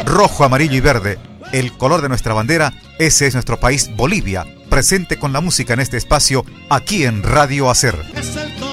rojo, amarillo y verde, el color de nuestra bandera. Ese es nuestro país, Bolivia, presente con la música en este espacio, aquí en Radio Hacer. Es el